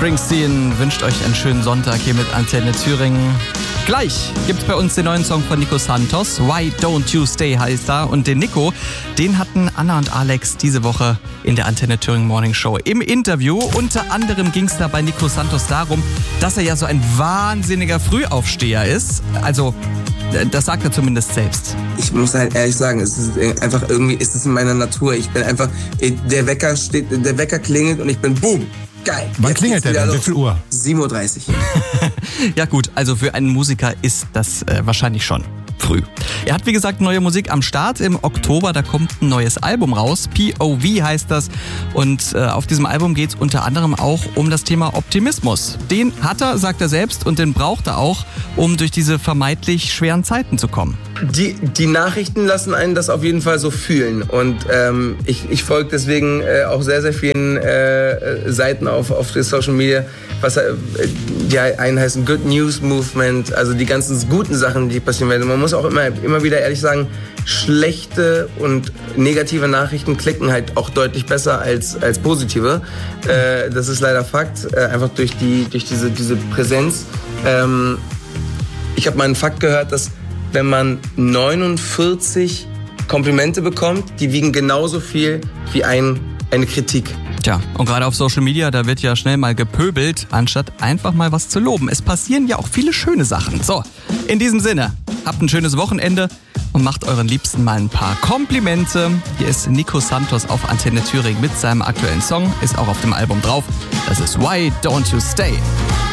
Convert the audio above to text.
Springsteen wünscht euch einen schönen Sonntag hier mit Antenne Thüringen. Gleich gibt's bei uns den neuen Song von Nico Santos. Why Don't You Stay heißt er. Und den Nico, den hatten Anna und Alex diese Woche in der Antenne Thüringen Morning Show im Interview. Unter anderem ging's da bei Nico Santos darum, dass er ja so ein wahnsinniger Frühaufsteher ist. Also, das sagt er zumindest selbst. Ich muss halt ehrlich sagen, es ist einfach irgendwie, ist es in meiner Natur. Ich bin einfach, der Wecker klingelt und ich bin boom. Geil. Wann klingelt der denn? Wie viel Uhr? 7.30 Uhr. Ja gut, also für einen Musiker ist das wahrscheinlich schon früh. Er hat wie gesagt neue Musik am Start. Im Oktober, da kommt ein neues Album raus. POV heißt das. Und auf diesem Album geht es unter anderem auch um das Thema Optimismus. Den hat er, sagt er selbst, und den braucht er auch, um durch diese vermeintlich schweren Zeiten zu kommen. Die Nachrichten lassen einen das auf jeden Fall so fühlen. Und ich folge deswegen auch sehr, sehr vielen Seiten auf der Social Media, was die einen heißen Good News Movement, also die ganzen guten Sachen, die passieren werden. Man muss auch immer wieder ehrlich sagen, schlechte und negative Nachrichten klicken halt auch deutlich besser als positive. Das ist leider Fakt, einfach durch diese Präsenz. Ich habe mal einen Fakt gehört, dass wenn man 49 Komplimente bekommt, die wiegen genauso viel wie eine Kritik. Tja, und gerade auf Social Media, da wird ja schnell mal gepöbelt, anstatt einfach mal was zu loben. Es passieren ja auch viele schöne Sachen. So, in diesem Sinne, habt ein schönes Wochenende und macht euren Liebsten mal ein paar Komplimente. Hier ist Nico Santos auf Antenne Thüringen mit seinem aktuellen Song, ist auch auf dem Album drauf. Das ist Why Don't You Stay.